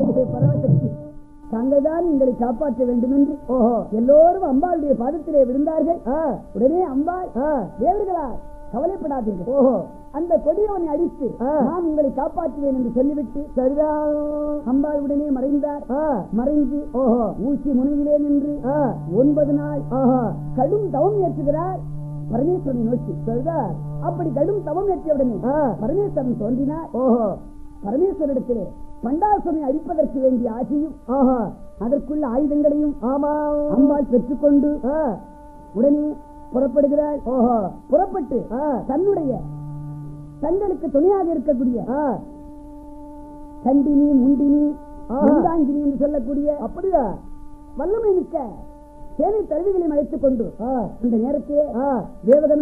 பரவசக்தி தாங்கள் தான் எங்களை காப்பாற்ற வேண்டும் என்று எல்லோரும் அம்பாளுடைய பாதத்திலே விழுந்தார்கள். உடனே அம்பாள், தேவர்களா கவலைப்படாதீர்கள், அந்த கொடியவனை அடித்து நான் உங்களை காப்பாற்றுவேன் என்று சொல்லிவிட்டு சரிதான் அம்பாள் உடனே மறைந்தார். மறைந்து ஊசி முனையிலே நின்று 9 நாள் கடும் தவம் ஏற்றுகிறார் பரமேஸ்வரனை நோக்கி. சரிதான் அப்படி கடும் தவம் ஏற்றியவுடனே பரமேஸ்வரன் தோன்றினார். பரமேஸ்வரிடத்திலே பண்டாசுரனை அழிப்பதற்கு வேண்டிய ஆசையும் அதற்குள்ள ஆயுதங்களையும் அம்பாள் பெற்றுக்கொண்டு உடனே புறப்படுகிறாள். புறப்பட்டு தன்னுடைய தங்களுக்கு துணையாக இருக்கக்கூடிய கண்டினி முண்டினி முந்தாங்கினி என்று சொல்லக்கூடிய அப்படியா வல்லமை மிக்க சேனை தலைவிகளையும் அழைத்துக் கொண்டு இந்த நேரத்தில் தேவகன்